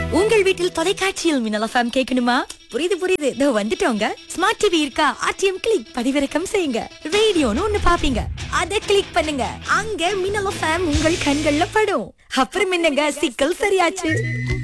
உங்கள் வீட்டில் தொலைக்காட்சியில் மின்னல் எஃப்எம் கேட்கணுமா? புரியுது புரியுது, இதோ வந்துட்டோங்க. ஸ்மார்ட் டிவி இருக்கா? ஆர்டிஎம் கிளிக் பதிவிறக்கம் செய்யுங்க. ரேடியோன்னு ஒண்ணு பாப்பீங்க, அத கிளிக் பண்ணுங்க. அங்க மின்னல் எஃப்எம் உங்கள் கண்கள்ல படும். அப்புறம் என்னங்க, சிக்கல் சரியாச்சு.